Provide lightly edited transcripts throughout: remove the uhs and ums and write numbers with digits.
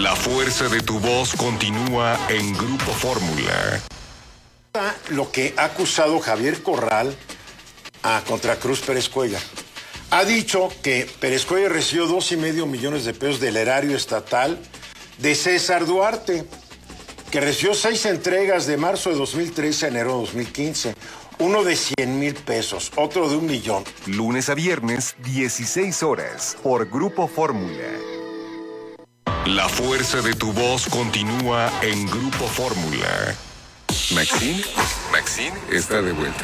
La fuerza de tu voz continúa en Grupo Fórmula. Lo que ha acusado Javier Corral contra Cruz Pérez Cuellar. Ha dicho que Pérez Cuellar recibió 2.5 millones de pesos del erario estatal de César Duarte, que recibió 6 entregas de marzo de 2013 a enero de 2015. Uno de 100,000 pesos, otro de 1,000,000. Lunes a viernes, 16 horas, por Grupo Fórmula. La fuerza de tu voz continúa en Grupo Fórmula. Maxine está de vuelta.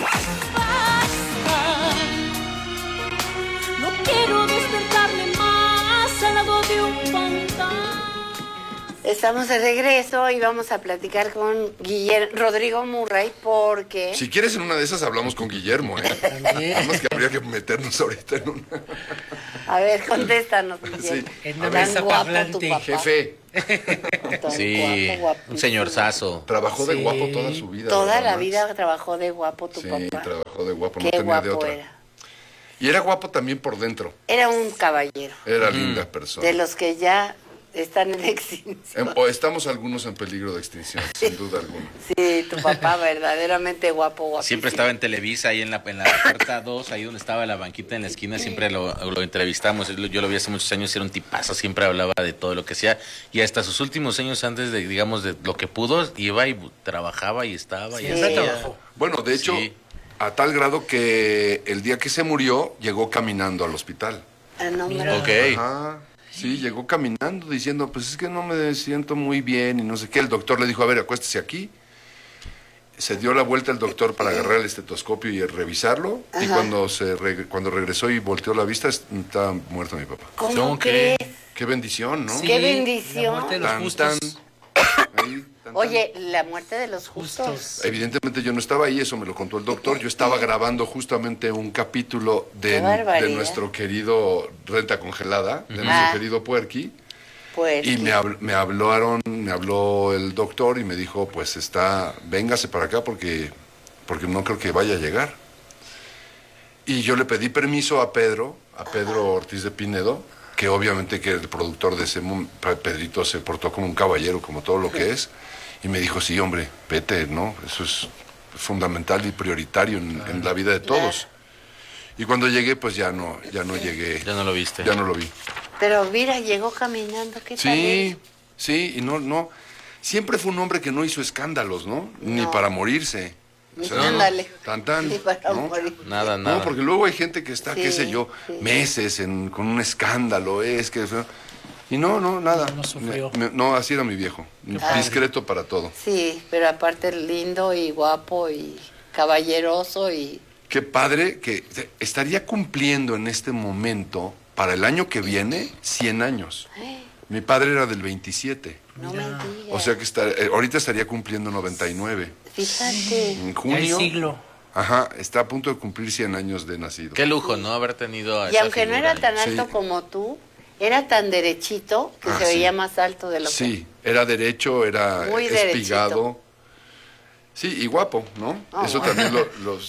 No quiero despertarme más al lado de un fantasma. Estamos de regreso y vamos a platicar con Rodrigo Murray porque... Si quieres, en una de esas hablamos con Guillermo, ¿eh? También. Nada más que habría que meternos ahorita en una... A ver, contéstanos, Guillermo. Sí. En una Tan mesa guapo parlante. tu papá. Jefe, Tan Sí, guapo, guapísimo. un señorzazo. trabajó de Sí. guapo toda su vida. Toda ¿verdad, la Max? vida trabajó de guapo tu Sí, papá. trabajó de guapo, no Qué tenía de guapo otra. era. Y era guapo también por dentro. Era un caballero. Era linda persona. De los que ya están en extinción. O estamos algunos en peligro de extinción, sin duda alguna. Sí, tu papá verdaderamente guapo, guapísimo. Siempre estaba en Televisa, ahí en la puerta 2, ahí donde estaba la banquita en la esquina, siempre lo entrevistamos. Yo lo vi hace muchos años, era un tipazo, siempre hablaba de todo lo que hacía. Y hasta sus últimos años, antes de, digamos, de lo que pudo, iba y trabajaba y estaba. Y Siempre hacía. trabajó. Bueno, de hecho, Sí. a tal grado que el día que se murió, llegó caminando al hospital. Ah, no, Mira. Ok. Ajá. Sí, llegó caminando diciendo, pues es que no me siento muy bien y no sé qué. El doctor le dijo, a ver, acuéstese aquí. Se dio la vuelta el doctor para agarrar el estetoscopio y revisarlo. Y Ajá. cuando regresó y volteó la vista, estaba muerto mi papá. ¿Cómo ¿Cómo crees? Qué bendición, ¿no? Sí, Qué bendición. La muerte de los Tan, justos. ahí, tan, Oye, la muerte de los justos. Justos. Evidentemente yo no estaba ahí, eso me lo contó el doctor. Yo estaba grabando justamente un capítulo Qué de barbaridad. nuestro querido Renta Congelada, de Ah. nuestro querido Puerqui. Pues Y me habló el doctor y me dijo, pues véngase para acá porque no creo que vaya a llegar. Y yo le pedí permiso a Pedro Ortiz de Pinedo, que obviamente que el productor de ese Pedrito se portó como un caballero, como todo lo que es, y me dijo, sí, hombre, vete, ¿no? Eso es fundamental y prioritario en la vida de todos. Y cuando llegué, pues ya no llegué. Ya no lo viste. Ya no lo vi. Pero mira, llegó caminando, ¿qué tal? Sí, sí, y no. Siempre fue un hombre que no hizo escándalos, ¿no? Ni para morirse. Ándale. Tan, Ni para ¿no? morir. Nada. No, porque luego hay gente que está, Sí, qué sé yo, sí. meses con un escándalo, y no, nada. No sufrió. No, así era mi viejo. padre. Discreto para todo. Sí, pero aparte lindo y guapo y caballeroso y... Qué padre que estaría cumpliendo en este momento, para el año que viene, 100 años. Mi padre era del 27. No me digas. O sea que ahorita estaría cumpliendo 99. Fíjate. En Ya el junio. siglo. Ajá, está a punto de cumplir 100 años de nacido. Qué lujo, ¿no? Haber tenido a Y esa aunque no figura. era tan alto Sí. como tú, era tan derechito que se Sí. veía más alto de lo que... Sí, era derecho, era Muy espigado. Sí, y guapo, ¿no? Oh, Eso bueno. también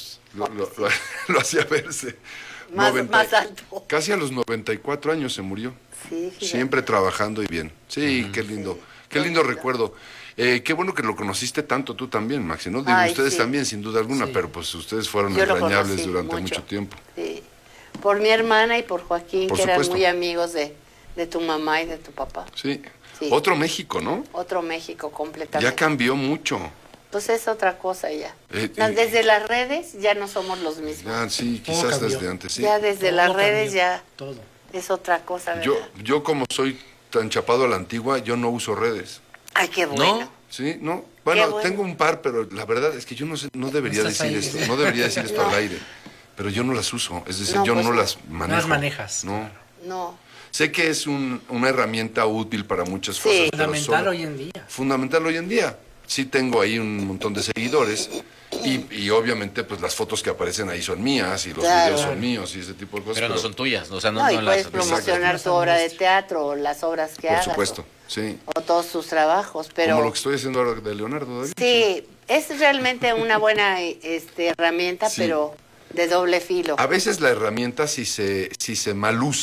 lo hacía verse. Más alto. Casi a los 94 años se murió. Sí, fíjate. Siempre trabajando y bien. Sí, qué lindo. Qué lindo recuerdo. Qué bueno que lo conociste tanto tú también, Maxi, ¿no? Digo, Ay, ustedes sí. también, sin duda alguna, Sí. pero pues ustedes fueron Yo lo entrañables conocí durante mucho tiempo. Sí. Por mi hermana y por Joaquín, Por que eran supuesto. muy amigos de tu mamá y de tu papá. Sí. Sí. Otro México, ¿no? Otro México completamente. Ya cambió mucho. Pues es otra cosa ya. Eh, Desde las redes ya no somos los mismos. Ya, sí, Todo quizás cambió. desde antes, sí. Ya desde Todo las redes cambió, ya Todo. es otra cosa, ¿verdad? Yo como soy tan chapado a la antigua, yo no uso redes. Ay, qué bueno. Sí, no. Bueno, bueno. tengo un par, pero la verdad es que yo no sé, no debería No estás decir ahí. esto, no debería decir esto No. al aire. Pero yo no las uso, es decir, No, yo pues no no. las manejo. Las manejas. No. No. Sé que es una herramienta útil para muchas Sí. cosas. pero Fundamental solo- hoy en día. Fundamental hoy en día. Sí tengo ahí un montón de seguidores y obviamente pues las fotos que aparecen ahí son mías y los Claro. videos son míos y ese tipo de cosas. Pero no son tuyas, o sea, no, No, y no puedes las... promocionar tu obra de teatro o las obras que Por hagas. supuesto, sí. O todos tus trabajos, pero... Como lo que estoy haciendo ahora de Leonardo da Vinci. Sí, es realmente una buena herramienta, Sí. pero de doble filo. A veces la herramienta, si se mal usa,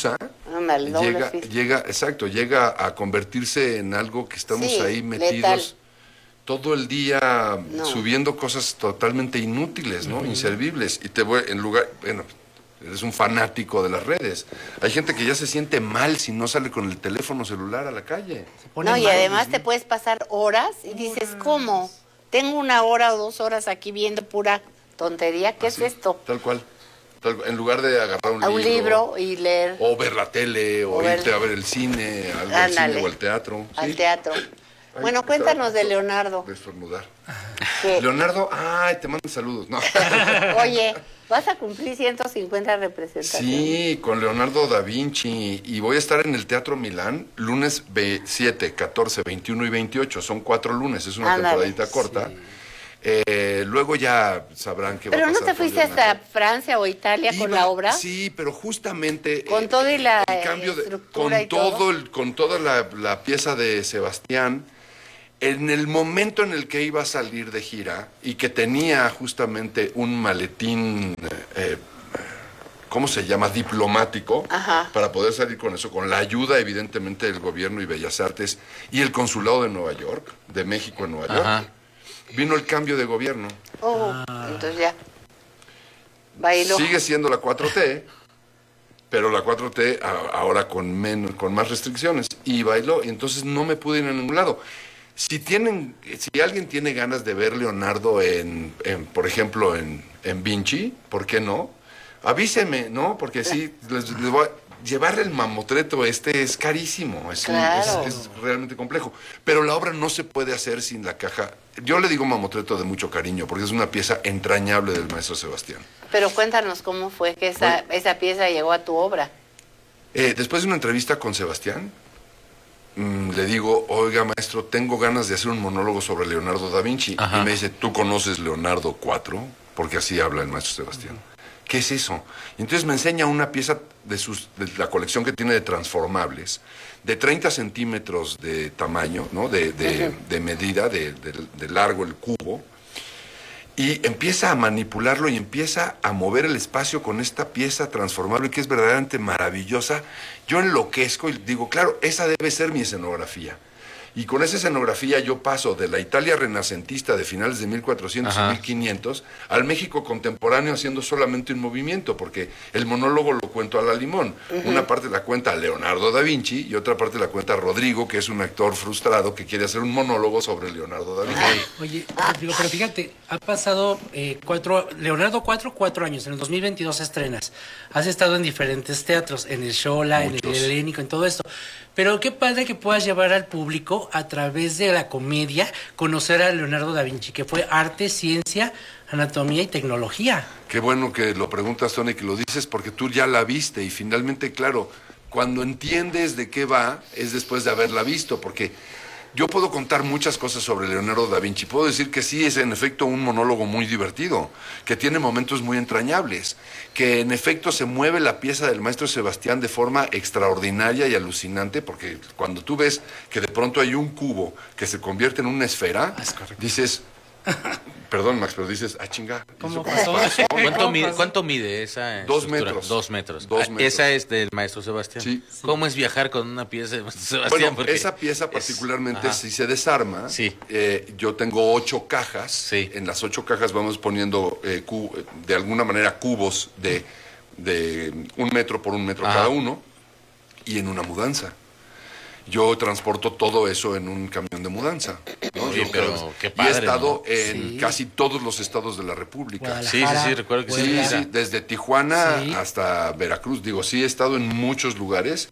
Ándale, doble físico. llega a convertirse en algo que estamos Sí, ahí metidos letal. todo el día No. subiendo cosas totalmente inútiles, ¿no? Inservibles. Y bueno, eres un fanático de las redes. Hay gente que ya se siente mal si no sale con el teléfono celular a la calle. No, y además te puedes pasar horas y dices, ¿cómo? Tengo 1 hora o 2 horas aquí viendo pura tontería. ¿Qué Así, es esto? Tal cual. En lugar de agarrar A un libro y leer o ver la tele, o ver- irte a ver el cine, al Ándale. cine o al teatro. al ¿sí? teatro. Ay, Bueno, cuéntanos de Leonardo. De estornudar. Que, Leonardo, te mando saludos. No. oye, vas a cumplir 150 representaciones. Sí, con Leonardo da Vinci. Y voy a estar en el Teatro Milán lunes 7, 14, 21 y 28. Son 4 lunes, es una Ándale. temporadita corta. Luego ya sabrán qué va a Pero pasar. no te con fuiste hasta Leonardo. Francia o Italia con la obra. Sí, pero justamente Con todo y la el cambio estructura con y todo. con toda la pieza de Sebastián, en el momento en el que iba a salir de gira y que tenía justamente un maletín, ¿cómo se llama? Diplomático, Ajá. para poder salir con eso, con la ayuda evidentemente del gobierno y Bellas Artes y el consulado de Nueva York, de México en Nueva York. Ajá. Vino el cambio de gobierno. Entonces ya. Bailó. Sigue siendo la 4T, pero la 4T ahora con más restricciones. Y bailó, y entonces no me pude ir a ningún lado. Si alguien tiene ganas de ver Leonardo por ejemplo, en Vinci, ¿por qué no? Avíseme, ¿no? Porque sí, les voy a llevar el mamotreto es carísimo, es realmente complejo. Pero la obra no se puede hacer sin la caja. Yo le digo mamotreto de mucho cariño, porque es una pieza entrañable del maestro Sebastián. Pero cuéntanos cómo fue que esa pieza llegó a tu obra. Después de una entrevista con Sebastián, le digo, oiga maestro, tengo ganas de hacer un monólogo sobre Leonardo da Vinci. Ajá. Y me dice, ¿tú conoces Leonardo 4? Porque así habla el maestro Sebastián. ¿Qué es eso? Y entonces me enseña una pieza de la colección que tiene de transformables, de 30 centímetros de tamaño, ¿no? de medida, de largo el cubo, y empieza a manipularlo y empieza a mover el espacio con esta pieza transformable que es verdaderamente maravillosa. Yo enloquezco y digo, claro, esa debe ser mi escenografía. Y con esa escenografía yo paso de la Italia renacentista de finales de 1400 Ajá. y 1500 al México contemporáneo haciendo solamente un movimiento, porque el monólogo lo cuento a la limón. Una parte la cuenta Leonardo da Vinci y otra parte la cuenta Rodrigo, que es un actor frustrado que quiere hacer un monólogo sobre Leonardo da Vinci. Oye, Rodrigo, pero fíjate, ha pasado Leonardo 4 años, en el 2022 estrenas. Has estado en diferentes teatros, en el Xola, en Muchos. el Helénico, en todo esto. Pero qué padre que puedas llevar al público a través de la comedia, conocer a Leonardo da Vinci, que fue arte, ciencia, anatomía y tecnología. Qué bueno que lo preguntas, Tony, que lo dices, porque tú ya la viste y finalmente, claro, cuando entiendes de qué va, es después de haberla visto, porque yo puedo contar muchas cosas sobre Leonardo da Vinci. Puedo decir que sí es en efecto un monólogo muy divertido, que tiene momentos muy entrañables, que en efecto se mueve la pieza del maestro Sebastián de forma extraordinaria y alucinante, porque cuando tú ves que de pronto hay un cubo que se convierte en una esfera, dices... Perdón, Max, pero dices, chinga. ¿Cómo ¿eso pasó? ¿Cuánto mide esa 2 estructura? metros. 2 metros. 2 metros. Esa es del maestro Sebastián. Sí. ¿Cómo es viajar con una pieza de maestro Sebastián? Bueno, esa pieza particularmente, ajá. si se desarma, Sí. yo tengo 8 cajas. Sí. En las 8 cajas vamos poniendo de alguna manera cubos de 1 metro por 1 metro Ajá. cada uno, y en una mudanza. Yo transporto todo eso en un camión de mudanza, ¿no? Oye, Yo, pero qué y padre, he estado ¿no? en Sí. casi todos los estados de la República. Sí, recuerdo que Sí, sí. sí, desde Tijuana Sí. hasta Veracruz. Digo, sí, he estado en muchos lugares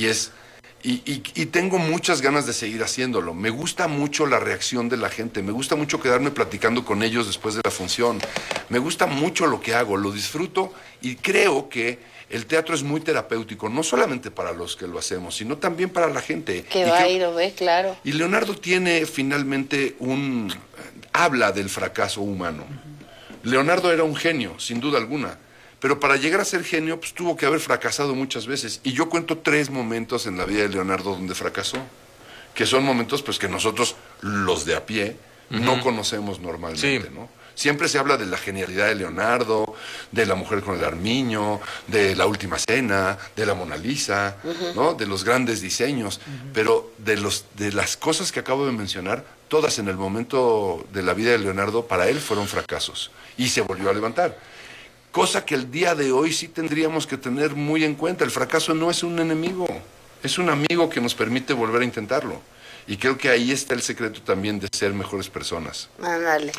y tengo muchas ganas de seguir haciéndolo. Me gusta mucho la reacción de la gente, me gusta mucho quedarme platicando con ellos después de la función. Me gusta mucho lo que hago, lo disfruto y creo que el teatro es muy terapéutico, no solamente para los que lo hacemos, sino también para la gente. Que Y va creo- y lo ve, claro. y Leonardo tiene finalmente habla del fracaso humano. Leonardo era un genio, sin duda alguna, pero para llegar a ser genio, pues tuvo que haber fracasado muchas veces. Y yo cuento 3 momentos en la vida de Leonardo donde fracasó, que son momentos pues que nosotros, los de a pie, no conocemos normalmente, Sí. ¿no? Siempre se habla de la genialidad de Leonardo, de La mujer con el armiño, de La última cena, de la Mona Lisa, ¿no? De los grandes diseños, pero de las cosas que acabo de mencionar, todas en el momento de la vida de Leonardo, para él fueron fracasos, y se volvió a levantar. Cosa que el día de hoy sí tendríamos que tener muy en cuenta. El fracaso no es un enemigo, es un amigo que nos permite volver a intentarlo. Y creo que ahí está el secreto también de ser mejores personas. Ándale.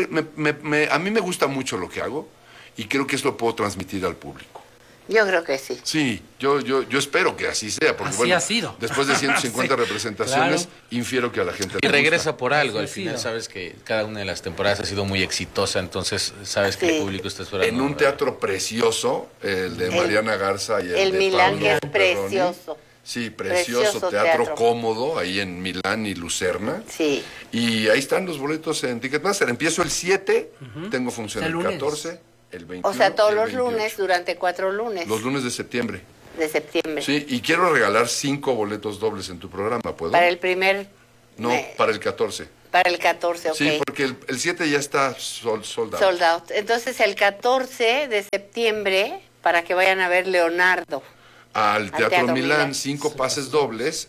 A mí me gusta mucho lo que hago y creo que eso lo puedo transmitir al público. Yo creo que sí. Sí, yo espero que así sea, porque Así ha sido. después de 150 Sí, representaciones, claro. infiero que a la gente Y le regresa gusta. por algo, al Así ha final sido. sabes que cada una de las temporadas ha sido muy exitosa, entonces sabes que Sí. el público está esperando. En un teatro precioso, el de Mariana Garza y el de Milán, Pablo que es Perroni. precioso. Sí, precioso Precioso teatro teatro. cómodo, ahí en Milán y Lucerna. Sí. Y ahí están los boletos en Ticketmaster. Empiezo el 7, tengo función El el lunes. 14, el 21. O sea, todos y el los 28. lunes, durante 4 lunes Los lunes de septiembre. de septiembre. Sí, y quiero regalar 5 boletos dobles en tu programa, ¿puedo? Para el primer... No, para el 14. Para el 14, ok. Sí, porque el 7 ya está soldado. Sold out. Entonces, el 14 de septiembre, para que vayan a ver Leonardo. Al Teatro Milán, Milán. 5 pases dobles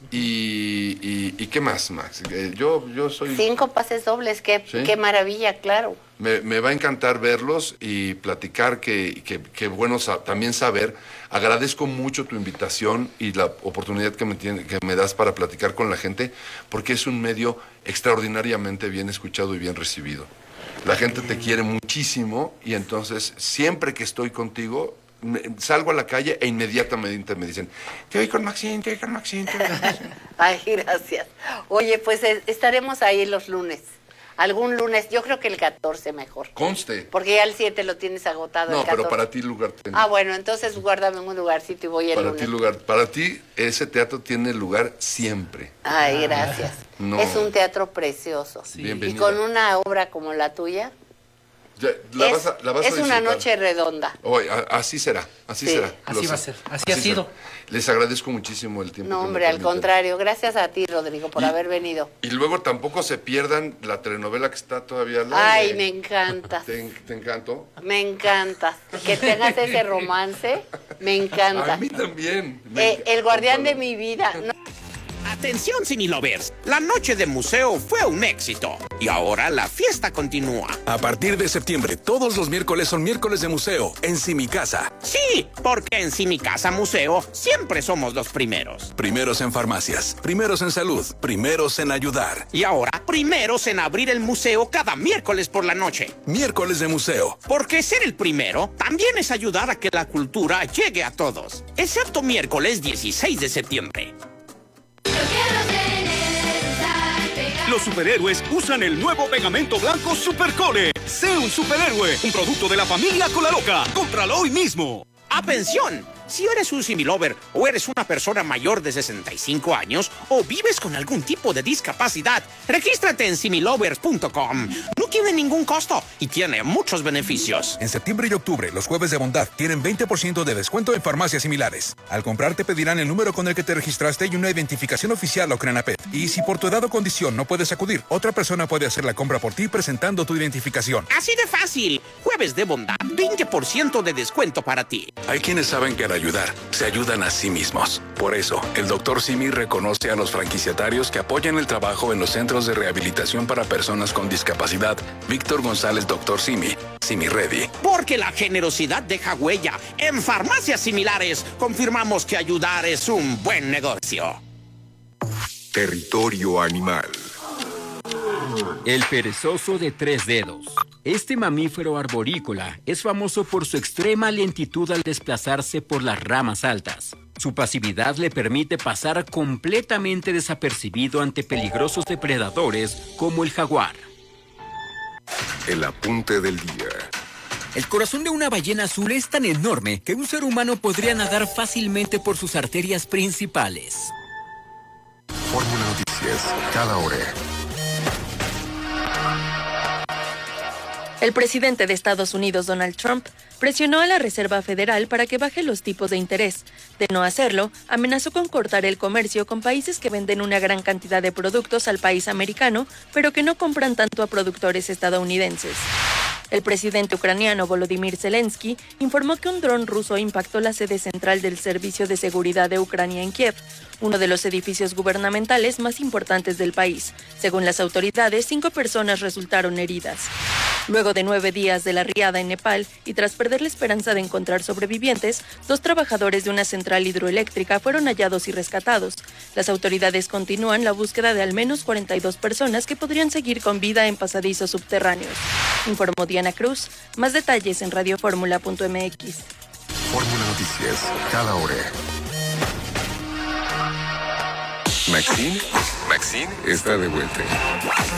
y ¿qué más, Max? Yo soy... 5 pases dobles, Sí. qué maravilla, claro. Me va a encantar verlos y platicar, que bueno también saber. Agradezco mucho tu invitación y la oportunidad que me das para platicar con la gente, porque es un medio extraordinariamente bien escuchado y bien recibido. La gente te quiere muchísimo y entonces siempre que estoy contigo, salgo a la calle e inmediatamente me dicen, te voy con Maxine, te voy con Maxine. Te voy con Maxine". Ay, gracias. Oye, pues estaremos ahí los lunes. Algún lunes, yo creo que el 14 mejor. Conste. Porque ya el 7 lo tienes agotado. No, el 14. pero para ti lugar tengo. Ah, bueno, entonces guárdame un lugarcito y voy el Para lunes. ti lugar, para ti ese teatro tiene lugar siempre. Ay, gracias. No. Es un teatro precioso. Bienvenida. Y con una obra como la tuya, Ya, la vas a es una disfrutar. noche redonda. Hoy, así será, así Sí. será. Así Lo va a sé. ser, así ha sido. será. Les agradezco muchísimo el tiempo. No, que me hombre, al permiten. contrario. Gracias a ti, Rodrigo, por Y- haber venido. Y luego tampoco se pierdan la telenovela que está todavía al Ay, aire. me encanta. ¿Te encantó? Me encanta. Que tengas ese romance, me encanta. A mí también. El guardián de mi vida. No, Atención, Cinelovers. La noche de museo fue un éxito. Y ahora la fiesta continúa. A partir de septiembre, todos los miércoles son miércoles de museo en Mi Casa. Sí, porque en Mi Casa Museo siempre somos los primeros. Primeros en farmacias, primeros en salud, primeros en ayudar. Y ahora, primeros en abrir el museo cada miércoles por la noche. Miércoles de museo. Porque ser el primero también es ayudar a que la cultura llegue a todos. Excepto miércoles 16 de septiembre. Los superhéroes usan el nuevo pegamento blanco Supercole. Sé un superhéroe, un producto de la familia Colaloca. Cómpralo hoy mismo. ¡Atención! Si eres un similover o eres una persona mayor de 65 años o vives con algún tipo de discapacidad, regístrate en similovers.com. No tiene ningún costo y tiene muchos beneficios. En septiembre y octubre, los jueves de bondad tienen 20% de descuento en farmacias similares. Al comprar te pedirán el número con el que te registraste y una identificación oficial o CRENAPED. Y si por tu edad o condición no puedes acudir, otra persona puede hacer la compra por ti presentando tu identificación. Así de fácil. Jueves de bondad, 20% de descuento para ti. Hay quienes saben que al ayudar, se ayudan a sí mismos. Por eso, el Dr. Simi reconoce a los franquiciatarios que apoyan el trabajo en los centros de rehabilitación para personas con discapacidad. Víctor González, Dr. Simi, Simi Ready. Porque la generosidad deja huella. En farmacias similares confirmamos que ayudar es un buen negocio. Territorio animal. El perezoso de 3 dedos. Este mamífero arborícola es famoso por su extrema lentitud al desplazarse por las ramas altas. Su pasividad le permite pasar completamente desapercibido ante peligrosos depredadores como el jaguar. El apunte del día. El corazón de una ballena azul es tan enorme que un ser humano podría nadar fácilmente por sus arterias principales. Fórmula Noticias, cada hora. El presidente de Estados Unidos, Donald Trump, presionó a la Reserva Federal para que baje los tipos de interés. De no hacerlo, amenazó con cortar el comercio con países que venden una gran cantidad de productos al país americano, pero que no compran tanto a productores estadounidenses. El presidente ucraniano Volodymyr Zelensky informó que un dron ruso impactó la sede central del Servicio de Seguridad de Ucrania en Kiev, uno de los edificios gubernamentales más importantes del país. Según las autoridades, 5 personas resultaron heridas. Luego de 9 días de la riada en Nepal y tras perder la esperanza de encontrar sobrevivientes, 2 trabajadores de una central hidroeléctrica fueron hallados y rescatados. Las autoridades continúan la búsqueda de al menos 42 personas que podrían seguir con vida en pasadizos subterráneos. Informó Diana Cruz. Más detalles en radioformula.mx. Fórmula Noticias, cada hora. Maxine está de vuelta.